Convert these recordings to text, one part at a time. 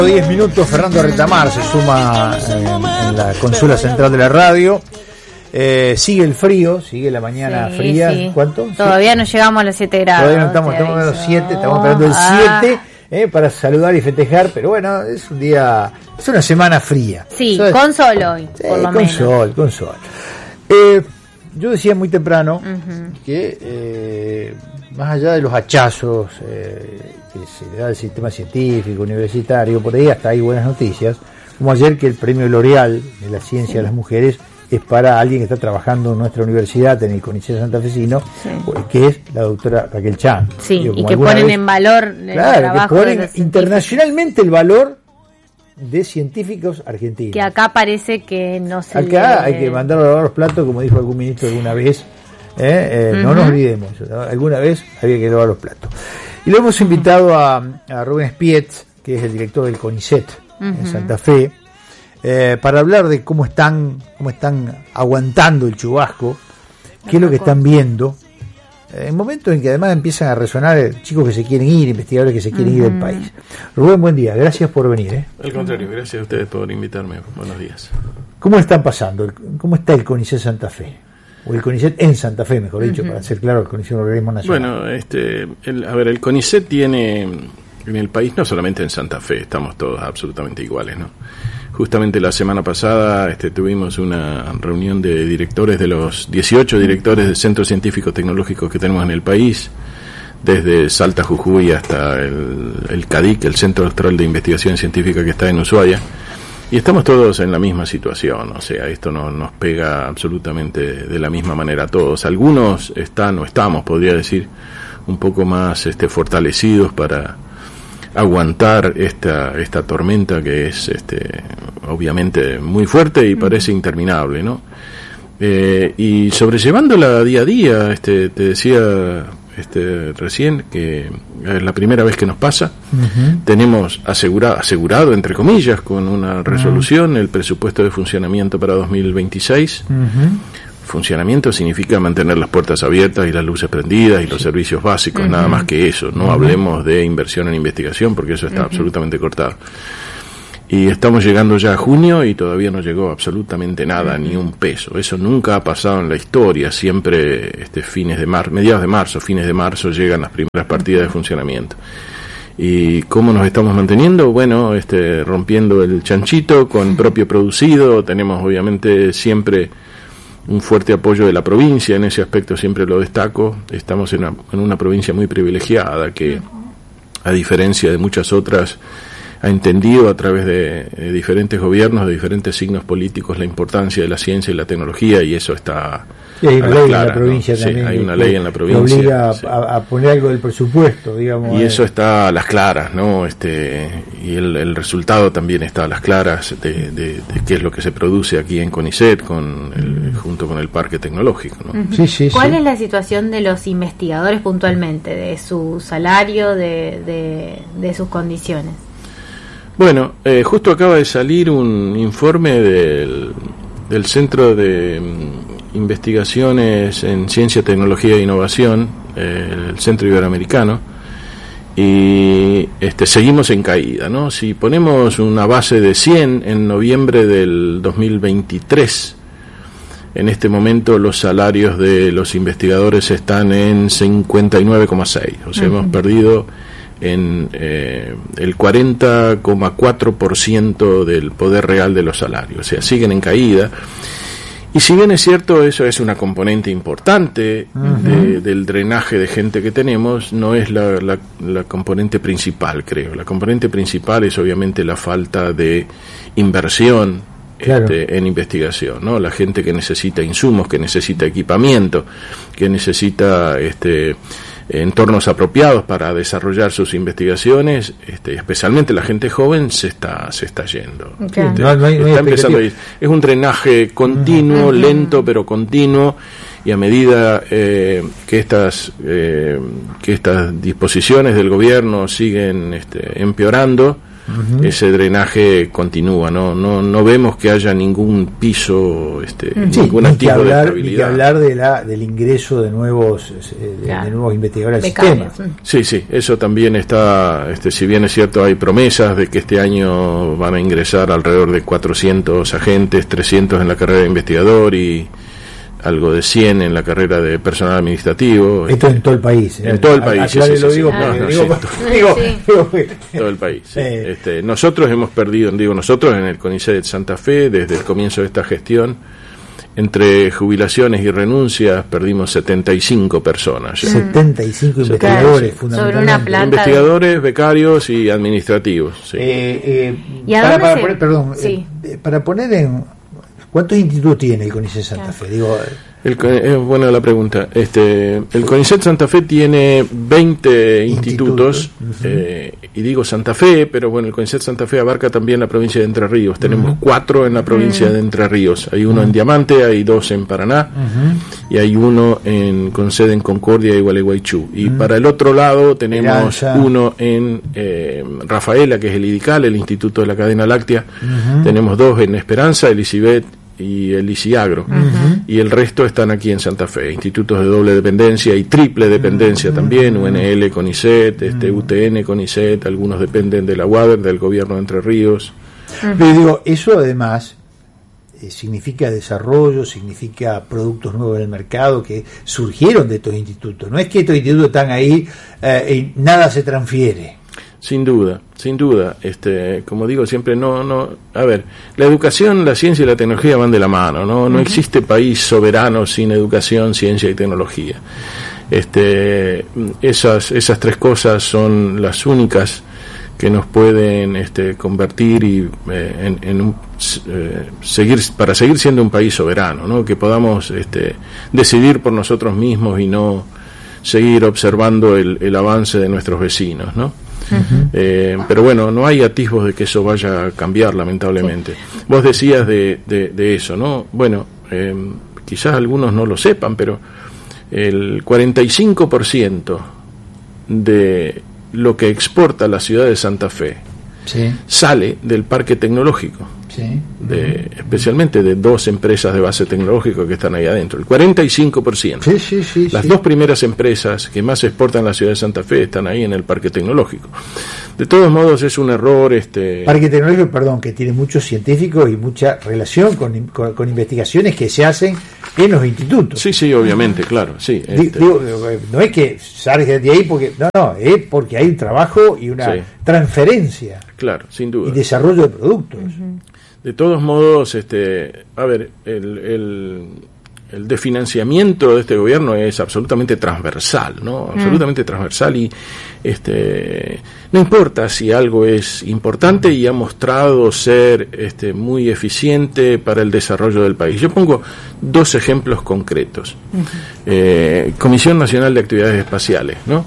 10 minutos, Fernando Retamar se suma en la consola central de la radio. Sigue el frío, sigue la mañana fría. Sí. ¿Cuánto? Todavía no llegamos a los 7 grados. Todavía no estamos a los 7, estamos esperando el 7 para saludar y festejar, pero bueno, es un día, es una semana fría. Sí, ¿sabes? con sol hoy, por lo menos. Con sol. Yo decía muy temprano que más allá de los hachazos que se le da al sistema científico, universitario, por ahí hasta hay buenas noticias, como ayer que el premio L'Oreal de la ciencia de las mujeres es para alguien que está trabajando en nuestra universidad, en el CONICET santafesino, que es la doctora Raquel Chan. Sí, digo, y que ponen en valor el trabajo que ponen de los internacionalmente el valor de científicos argentinos. Que acá parece que no se acá hay que mandarlo a lavar los platos, como dijo algún ministro alguna vez. No nos olvidemos, ¿no? Alguna vez había que lavar los platos. Y lo hemos invitado a Rubén Spietz, que es el director del CONICET en Santa Fe, para hablar de cómo están aguantando el chubasco, qué es lo que están viendo, en momentos en que además empiezan a resonar chicos que se quieren ir, investigadores que se quieren ir del país. Rubén, buen día, gracias por venir. Al contrario, gracias a ustedes por invitarme. Buenos días. ¿ ¿Cómo están pasando? ¿Cómo está el CONICET Santa Fe? O el CONICET en Santa Fe, mejor dicho, para ser claro, el CONICET es un organismo nacional. Bueno, el CONICET tiene en el país, no solamente en Santa Fe, estamos todos absolutamente iguales, ¿no? Justamente la semana pasada tuvimos una reunión de directores de los 18 directores de centros científicos tecnológicos que tenemos en el país, desde Salta, Jujuy hasta el CADIC, el Centro Austral de Investigación Científica que está en Ushuaia. Y estamos todos en la misma situación, o sea, esto nos pega absolutamente de la misma manera a todos. Algunos están, o estamos, podría decir, un poco más fortalecidos para aguantar esta tormenta que es obviamente muy fuerte y parece interminable, ¿no? Y sobrellevándola día a día, te decía recién que es la primera vez que nos pasa. Tenemos asegurado entre comillas con una resolución el presupuesto de funcionamiento para 2026. Funcionamiento significa mantener las puertas abiertas y las luces prendidas y los servicios básicos, nada más que eso. No hablemos de inversión en investigación porque eso está absolutamente cortado. Y estamos llegando ya a junio y todavía no llegó absolutamente nada, ni un peso. Eso nunca ha pasado en la historia. Siempre mediados de marzo, fines de marzo llegan las primeras partidas de funcionamiento. ¿Y cómo nos estamos manteniendo? Bueno, rompiendo el chanchito con propio producido. Tenemos obviamente siempre un fuerte apoyo de la provincia, en ese aspecto siempre lo destaco. Estamos en una provincia muy privilegiada que, a diferencia de muchas otras, ha entendido a través de diferentes gobiernos, de diferentes signos políticos, la importancia de la ciencia y la tecnología, y eso está... Sí, hay una ley en la provincia también. Sí, hay una ley en la provincia. Que obliga a poner algo del presupuesto, digamos. Y eso está a las claras, ¿no? Y el resultado también está a las claras de qué es lo que se produce aquí en CONICET junto con el parque tecnológico, ¿no? ¿Cuál es la situación de los investigadores puntualmente, de su salario, de sus condiciones? Bueno, justo acaba de salir un informe del Centro de Investigaciones en Ciencia, Tecnología e Innovación, el Centro Iberoamericano, y seguimos en caída, ¿no? Si ponemos una base de 100 en noviembre del 2023, en este momento los salarios de los investigadores están en 59,6, o sea, hemos perdido en el 40,4% del poder real de los salarios, o sea, siguen en caída. Y si bien es cierto, eso es una componente importante del drenaje de gente que tenemos, no es la componente principal, creo. La componente principal es obviamente la falta de inversión en investigación, ¿no? La gente que necesita insumos, que necesita equipamiento, que necesita entornos apropiados para desarrollar sus investigaciones, especialmente la gente joven se está yendo. Está empezando a ir. Es un drenaje continuo, lento pero continuo, y a medida que estas disposiciones del gobierno siguen empeorando, ese drenaje continúa, no vemos que haya ningún piso, ningún tipo de estabilidad. Ni que hablar del ingreso de nuevos investigadores al sistema. Sí, eso también está, si bien es cierto, hay promesas de que este año van a ingresar alrededor de 400 agentes, 300 en la carrera de investigador y algo de 100 en la carrera de personal administrativo. Esto en todo el país. En todo el país. Todo el país. Sí. Nosotros hemos perdido, nosotros en el CONICET de Santa Fe, desde el comienzo de esta gestión, entre jubilaciones y renuncias, perdimos 75 personas. 75 investigadores, fundamentalmente. Sobre una planta investigadores, becarios y administrativos. Sí. ¿Y para poner en... ¿Cuántos institutos tiene el CONICET Santa Fe? Buena la pregunta. El CONICET Santa Fe tiene 20 institutos, y digo Santa Fe, pero bueno, el CONICET Santa Fe abarca también la provincia de Entre Ríos. Tenemos 4 en la provincia de Entre Ríos. Hay uno en Diamante, hay 2 en Paraná, y hay uno con sede en Concordia y Gualeguaychú. Y para el otro lado tenemos uno en Rafaela, que es el IDICAL, el Instituto de la Cadena Láctea. Tenemos 2 en Esperanza, el ICIBET y el ICIAGRO, y el resto están aquí en Santa Fe, institutos de doble dependencia y triple dependencia también, UNL, CONICET, UTN, CONICET, algunos dependen de la UADER, del gobierno de Entre Ríos. Pero eso además significa desarrollo, significa productos nuevos en el mercado que surgieron de estos institutos. No es que estos institutos están ahí y nada se transfiere. Sin duda. Como digo siempre, a ver, la educación, la ciencia y la tecnología van de la mano, no existe país soberano sin educación, ciencia y tecnología. Esas 3 cosas son las únicas que nos pueden convertir para seguir siendo un país soberano, ¿no? Que podamos decidir por nosotros mismos y no seguir observando el avance de nuestros vecinos, ¿no? Pero bueno, no hay atisbos de que eso vaya a cambiar, lamentablemente. Vos decías de eso, ¿no? Bueno, quizás algunos no lo sepan, pero el 45% de lo que exporta la ciudad de Santa Fe sale del parque tecnológico. Especialmente de 2 empresas de base tecnológica que están ahí adentro, el 45%. Las 2 primeras empresas que más exportan la ciudad de Santa Fe están ahí en el parque tecnológico. De todos modos es un error. Parque tecnológico, que tiene muchos científicos y mucha relación con investigaciones que se hacen en los institutos. Sí, obviamente, claro. Sí, no es que salga de ahí porque es porque hay un trabajo y una transferencia. Claro, sin duda. Y desarrollo de productos. De todos modos, a ver, el de financiamiento de este gobierno es absolutamente transversal, ¿no? Absolutamente transversal, y no importa si algo es importante y ha mostrado ser muy eficiente para el desarrollo del país. Yo pongo 2 ejemplos concretos. Comisión Nacional de Actividades Espaciales, ¿no?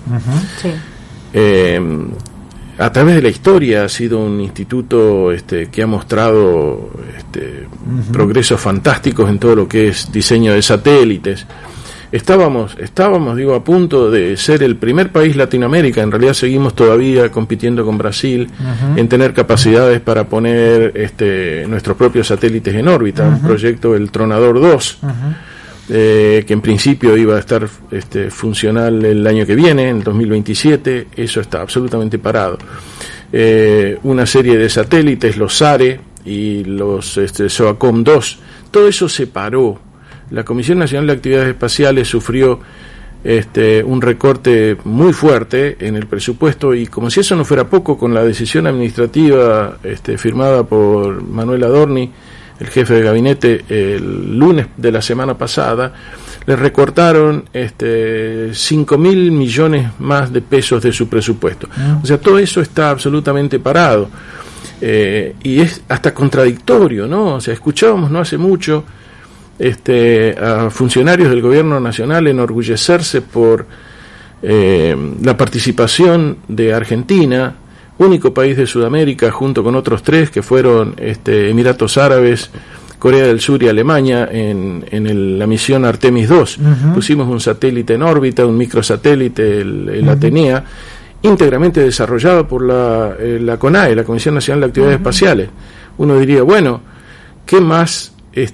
A través de la historia ha sido un instituto que ha mostrado progresos fantásticos en todo lo que es diseño de satélites. Estábamos a punto de ser el primer país Latinoamérica, en realidad seguimos todavía compitiendo con Brasil, en tener capacidades para poner nuestros propios satélites en órbita, un proyecto, el Tronador 2, que en principio iba a estar funcional el año que viene, en 2027, eso está absolutamente parado. Una serie de satélites, los SARE y los SOACOM 2, todo eso se paró. La Comisión Nacional de Actividades Espaciales sufrió un recorte muy fuerte en el presupuesto, y como si eso no fuera poco, con la decisión administrativa firmada por Manuel Adorni, el jefe de gabinete, el lunes de la semana pasada, le recortaron 5.000 millones más de pesos de su presupuesto. O sea, todo eso está absolutamente parado, y es hasta contradictorio, ¿no? O sea, escuchábamos no hace mucho a funcionarios del gobierno nacional enorgullecerse por la participación de Argentina, único país de Sudamérica, junto con otros 3 que fueron Emiratos Árabes, Corea del Sur y Alemania, en la misión Artemis 2. Pusimos un satélite en órbita, un microsatélite, el Atenea, íntegramente desarrollado por la CONAE, la Comisión Nacional de Actividades Espaciales. Uno diría, bueno, ¿qué más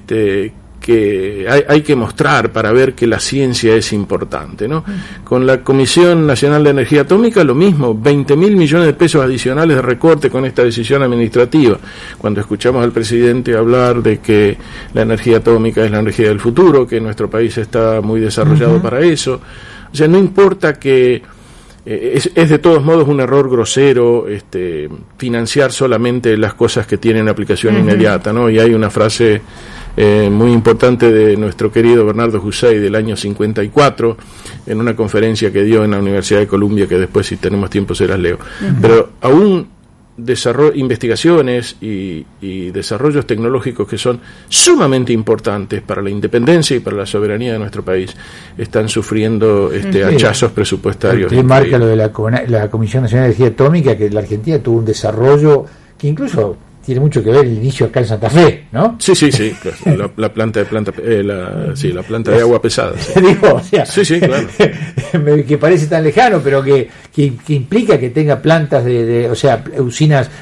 que hay que mostrar para ver que la ciencia es importante, ¿no? Con la Comisión Nacional de Energía Atómica lo mismo, 20.000 millones de pesos adicionales de recorte con esta decisión administrativa. Cuando escuchamos al presidente hablar de que la energía atómica es la energía del futuro, que nuestro país está muy desarrollado para eso, o sea, no importa que es de todos modos un error grosero financiar solamente las cosas que tienen aplicación inmediata, ¿no? Y hay una frase muy importante de nuestro querido Bernardo Hussein del año 54 en una conferencia que dio en la Universidad de Columbia, que después, si tenemos tiempo, se las leo. Pero aún investigaciones y desarrollos tecnológicos que son sumamente importantes para la independencia y para la soberanía de nuestro país están sufriendo hachazos presupuestarios. Usted marca lo de la Comisión Nacional de Energía Atómica, que la Argentina tuvo un desarrollo que incluso tiene mucho que ver el inicio acá en Santa Fe, ¿no? Sí, la planta de agua pesada. Sí. Digo, o sea, sí, claro. Que parece tan lejano, pero que implica que tenga plantas o sea, usinas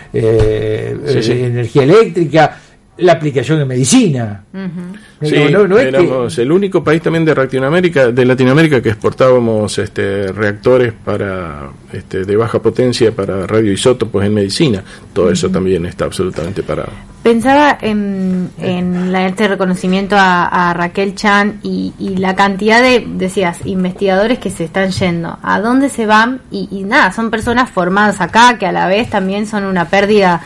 de energía eléctrica, la aplicación en medicina. Sí, éramos el único país también de Latinoamérica que exportábamos reactores para de baja potencia para radioisótopos en medicina. Todo eso también está absolutamente parado. Pensaba en este reconocimiento a Raquel Chan y la cantidad de, decías, investigadores que se están yendo. ¿A dónde se van? Y nada, son personas formadas acá que a la vez también son una pérdida,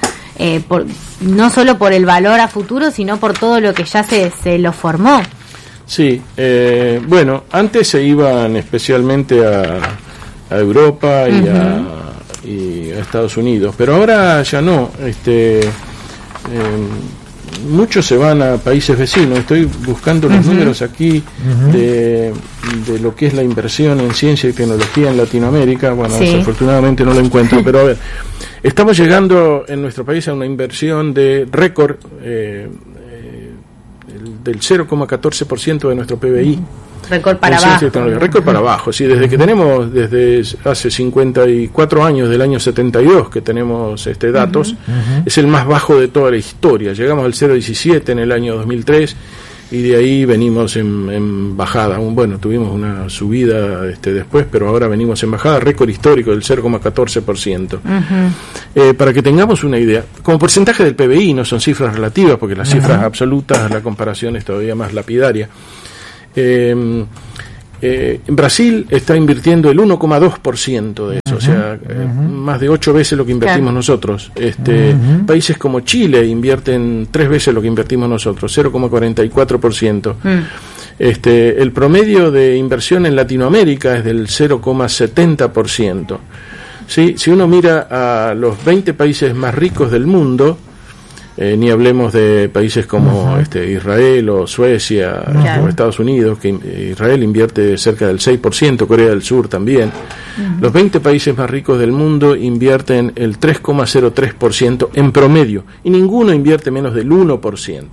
no solo por el valor a futuro, sino por todo lo que ya se lo formó. Sí, bueno, antes se iban especialmente a Europa y a Estados Unidos, pero ahora ya no. Muchos se van a países vecinos. Estoy buscando los números aquí de lo que es la inversión en ciencia y tecnología en Latinoamérica. Bueno, desafortunadamente no lo encuentro, pero a ver, estamos llegando en nuestro país a una inversión de récord del 0,14% de nuestro PBI. Récord para abajo. Récord para abajo, sí, desde que tenemos, desde hace 54 años, del año 72 que tenemos datos, es el más bajo de toda la historia. Llegamos al 0,17 en el año 2003 y de ahí venimos en bajada. Bueno, tuvimos una subida después, pero ahora venimos en bajada, récord histórico del 0,14%. Para que tengamos una idea, como porcentaje del PBI, no son cifras relativas, porque las cifras absolutas, la comparación es todavía más lapidaria. Brasil está invirtiendo el 1,2% de eso, o sea, más de 8 veces lo que invertimos nosotros. Países como Chile invierten 3 veces lo que invertimos nosotros, 0,44%. El promedio de inversión en Latinoamérica es del 0,70%. ¿Sí? Si uno mira a los 20 países más ricos del mundo, ni hablemos de países como Israel o Suecia o Estados Unidos, que Israel invierte cerca del 6%, Corea del Sur también. Los 20 países más ricos del mundo invierten el 3,03% en promedio, y ninguno invierte menos del 1%.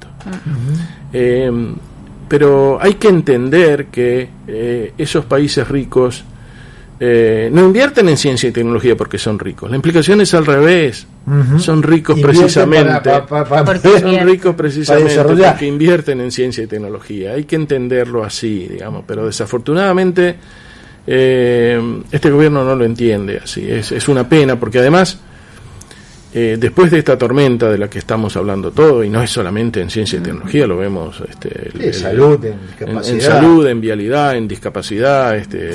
Pero hay que entender que esos países ricos no invierten en ciencia y tecnología porque son ricos. La implicación es al revés. Son ricos precisamente son ricos precisamente porque invierten en ciencia y tecnología. Hay que entenderlo así, digamos, pero desafortunadamente este gobierno no lo entiende así. Es una pena, porque además después de esta tormenta de la que estamos hablando todo, y no es solamente en ciencia y tecnología, lo vemos en salud, en discapacidad, en salud, en vialidad, en discapacidad,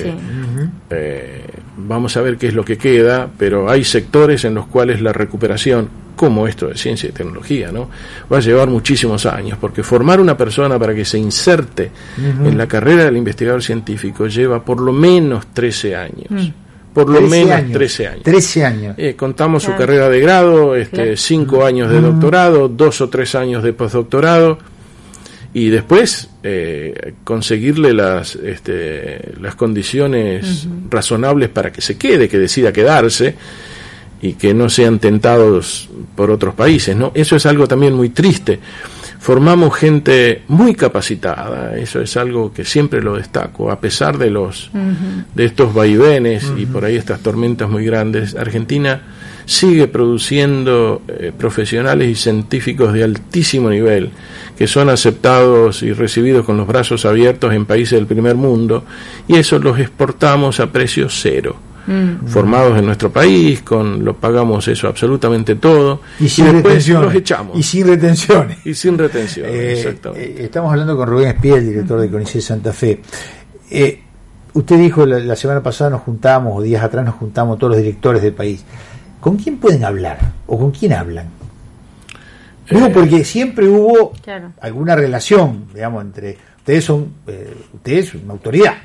vamos a ver qué es lo que queda, pero hay sectores en los cuales la recuperación, como esto de ciencia y tecnología, ¿no?, va a llevar muchísimos años, porque formar una persona para que se inserte en la carrera del investigador científico lleva por lo menos 13 años. Por lo menos 13 años. 13 años. Contamos su carrera de grado, 5 años de doctorado, 2 o 3 años de postdoctorado, y después conseguirle las condiciones razonables para que se quede, que decida quedarse, y que no sean tentados por otros países, ¿no? Eso es algo también muy triste. Formamos gente muy capacitada, eso es algo que siempre lo destaco, a pesar de de estos vaivenes y por ahí estas tormentas muy grandes. Argentina sigue produciendo profesionales y científicos de altísimo nivel, que son aceptados y recibidos con los brazos abiertos en países del primer mundo, y eso los exportamos a precio cero. Formados en nuestro país, lo pagamos eso absolutamente todo, y después los echamos. Y sin retenciones. Exactamente. Estamos hablando con Rubén Espiel, el director de CONICET Santa Fe. Usted dijo la semana pasada nos juntamos, o días atrás nos juntamos todos los directores del país. ¿Con quién pueden hablar? ¿O con quién hablan? Digo, porque siempre hubo alguna relación, digamos, entre... Ustedes son una autoridad.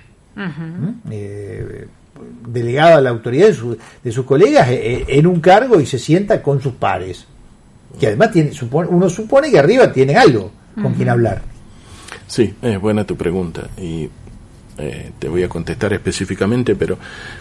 Delegado a la autoridad de sus colegas en un cargo y se sienta con sus pares, que además uno supone que arriba tienen algo con quien hablar. Sí, es buena tu pregunta y te voy a contestar específicamente, pero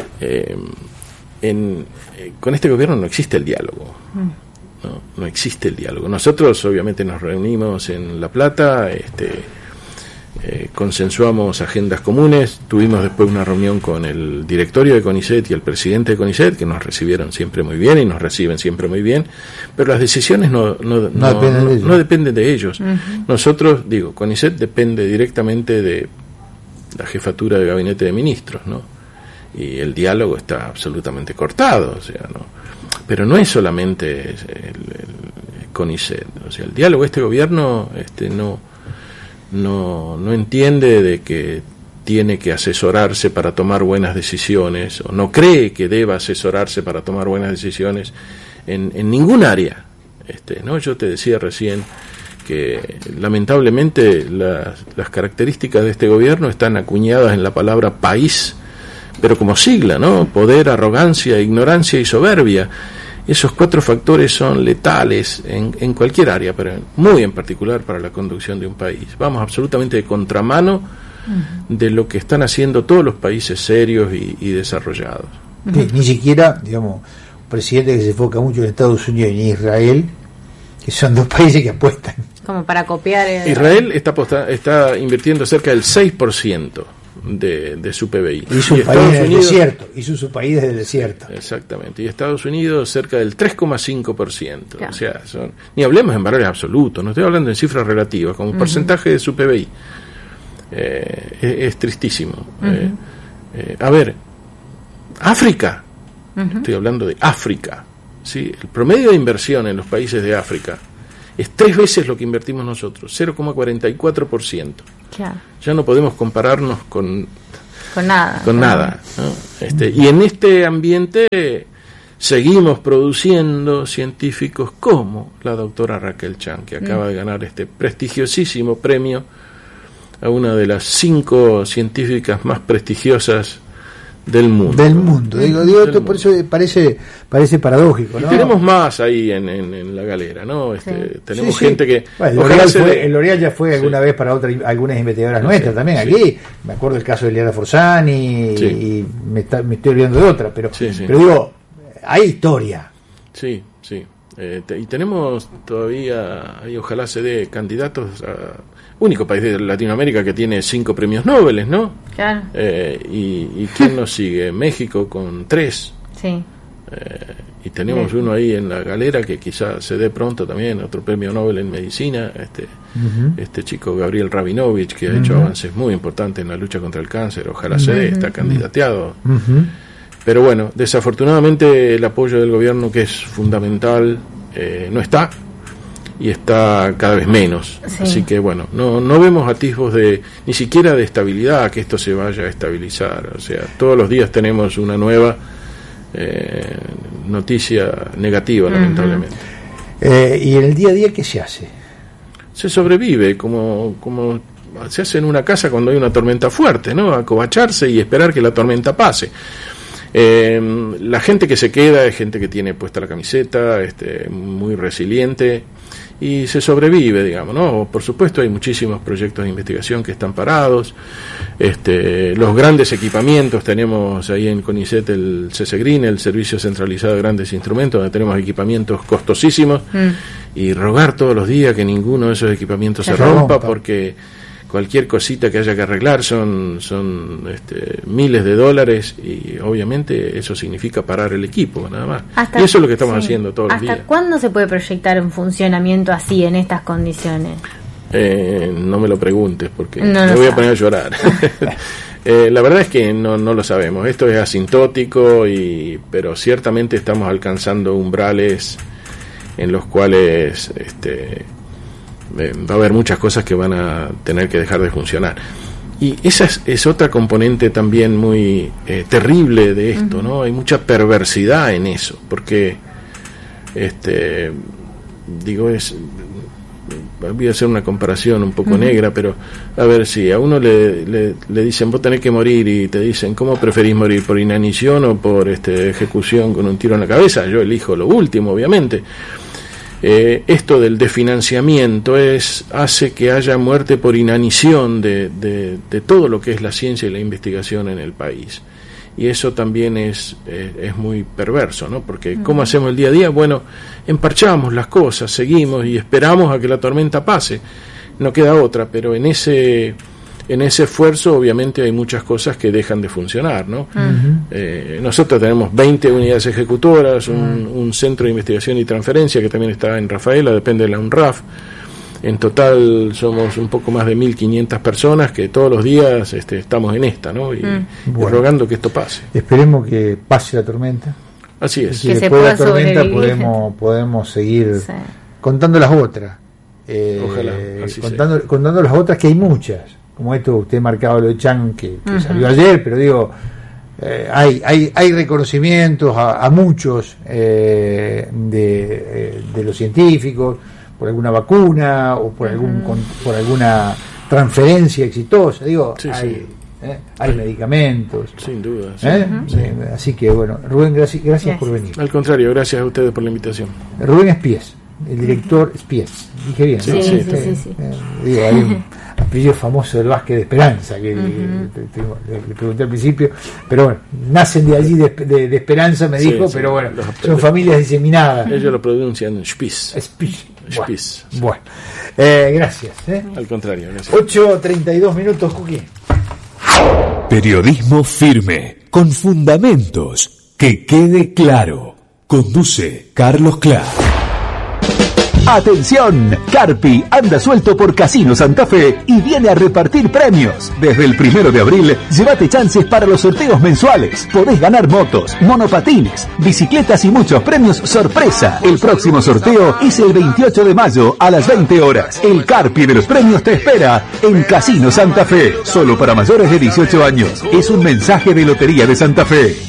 con este gobierno no existe el diálogo. No existe el diálogo. Nosotros obviamente nos reunimos en La Plata, consensuamos agendas comunes, tuvimos después una reunión con el directorio de CONICET y el presidente de CONICET, que nos recibieron siempre muy bien y nos reciben siempre muy bien, pero las decisiones no dependen de ellos. Nosotros, CONICET depende directamente de la jefatura de gabinete de ministros, ¿no? Y el diálogo está absolutamente cortado, o sea, ¿no? Pero no es solamente el CONICET, o sea, el diálogo, este gobierno no entiende de que tiene que asesorarse para tomar buenas decisiones, o no cree que deba asesorarse para tomar buenas decisiones en ningún área. ¿No? Yo te decía recién que lamentablemente las características de este gobierno están acuñadas en la palabra país, pero como sigla, ¿no? Poder, arrogancia, ignorancia y soberbia. Esos 4 factores son letales en cualquier área, pero muy en particular para la conducción de un país. Vamos absolutamente de contramano de lo que están haciendo todos los países serios y desarrollados. Ni siquiera, digamos, un presidente que se enfoca mucho en Estados Unidos y en Israel, que son 2 países que apuestan. Como para copiar. Israel está invirtiendo cerca del 6% de su PBI. Hizo un país desde el desierto. Hizo su país desde el desierto. Exactamente. Y Estados Unidos cerca del 3,5%. Claro. O sea, ni hablemos en valores absolutos, no estoy hablando en cifras relativas, como porcentaje de su PBI. Es tristísimo. A ver, África, estoy hablando de África, ¿sí? El promedio de inversión en los países de África es 3 veces lo que invertimos nosotros, 0,44%. Claro. Ya no podemos compararnos con nada, ¿no? Y en este ambiente seguimos produciendo científicos como la doctora Raquel Chan, que acaba de ganar este prestigiosísimo premio a una de las 5 científicas más prestigiosas del mundo. Digo esto por eso parece paradójico, ¿no? Y tenemos más ahí en la galera, ¿no? Tenemos gente que... Bueno, el L'Oréal ya fue alguna vez para algunas investigadoras nuestras también. Aquí me acuerdo el caso de Eliana Forzani y me estoy olvidando de otra, pero digo, hay historia. Sí. Y tenemos todavía, y ojalá se dé, candidatos a... Único país de Latinoamérica que tiene 5 premios Nobel, ¿no? Claro. ¿Y quién nos sigue? México con 3. Sí. Y tenemos uno ahí en la galera que quizás se dé pronto también, otro premio Nobel en medicina, este chico Gabriel Rabinovich, que ha hecho avances muy importantes en la lucha contra el cáncer, ojalá se dé, está candidateado. Pero bueno, desafortunadamente el apoyo del gobierno, que es fundamental, no está, y está cada vez menos. Así que bueno, no vemos atisbos ni siquiera de estabilidad, que esto se vaya a estabilizar. O sea, todos los días tenemos una nueva noticia negativa, lamentablemente. ¿Y en el día a día qué se hace? Se sobrevive como se hace en una casa cuando hay una tormenta fuerte, ¿no? Acobacharse y esperar que la tormenta pase. La gente que se queda es gente que tiene puesta la camiseta, muy resiliente, y se sobrevive, digamos, ¿no? Por supuesto hay muchísimos proyectos de investigación que están parados, los grandes equipamientos, tenemos ahí en CONICET el CCGRIN, el Servicio Centralizado de Grandes Instrumentos, donde tenemos equipamientos costosísimos, y rogar todos los días que ninguno de esos equipamientos se rompa, porque cualquier cosita que haya que arreglar son miles de dólares, y obviamente eso significa parar el equipo, nada más. Y eso es lo que estamos haciendo todos los días. ¿Hasta cuándo se puede proyectar un funcionamiento así, en estas condiciones? No me lo preguntes, porque me voy a poner a llorar. La verdad es que no lo sabemos. Esto es asintótico, pero ciertamente estamos alcanzando umbrales en los cuales va a haber muchas cosas que van a tener que dejar de funcionar. Y esa es otra componente también muy terrible de esto, ¿no? Hay mucha perversidad en eso, porque voy a hacer una comparación un poco negra, pero a ver, si a uno le dicen vos tenés que morir, y te dicen ¿cómo preferís morir? ¿Por inanición o por ejecución con un tiro en la cabeza? Yo elijo lo último, obviamente. Esto del desfinanciamiento hace que haya muerte por inanición de todo lo que es la ciencia y la investigación en el país. Y eso también es muy perverso, ¿no? Porque ¿cómo hacemos el día a día? Bueno, emparchamos las cosas, seguimos y esperamos a que la tormenta pase. No queda otra, pero en ese esfuerzo obviamente hay muchas cosas que dejan de funcionar, ¿no? Nosotros tenemos 20 unidades ejecutoras, un centro de investigación y transferencia que también está en Rafaela, depende de la UNRAF. En total somos un poco más de 1.500 personas que todos los días estamos en esta, ¿no? Y rogando que esto pase. Esperemos que pase la tormenta. Así es. Y después de la tormenta podemos seguir contando las otras. Ojalá, contando las otras, que hay muchas. Como esto, usted marcaba lo de Chan, que salió ayer, pero digo, hay reconocimientos a muchos de los científicos, por alguna vacuna o por alguna transferencia exitosa, digo, hay medicamentos, sin duda, así que bueno, Rubén, gracias por venir. Al contrario, gracias a ustedes por la invitación. Rubén Spies, el director Spies, dije bien, sí. Digo, hay un apellido famoso del básquet de Esperanza, que le pregunté al principio, pero bueno, nacen de allí de Esperanza, me dijo, pero bueno, son familias diseminadas. Ellos lo pronuncian Spies. Bueno, gracias. Al contrario, gracias. 8:32 minutos, Cookie. Periodismo firme, con fundamentos, que quede claro. Conduce Carlos Clark. ¡Atención! Carpi anda suelto por Casino Santa Fe y viene a repartir premios. Desde el 1 de abril, llévate chances para los sorteos mensuales. Podés ganar motos, monopatines, bicicletas y muchos premios sorpresa. El próximo sorteo es el 28 de mayo a las 20 horas. El Carpi de los premios te espera en Casino Santa Fe. Solo para mayores de 18 años. Es un mensaje de Lotería de Santa Fe.